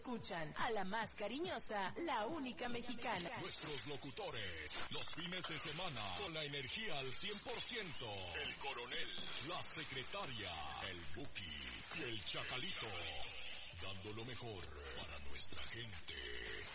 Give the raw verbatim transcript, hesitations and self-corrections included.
escuchan a la más cariñosa, la única mexicana. Nuestros locutores, los fines de semana, con la energía al cien por ciento. El coronel, la secretaria, el Buki y el Chacalito. Dando lo mejor para nuestra gente.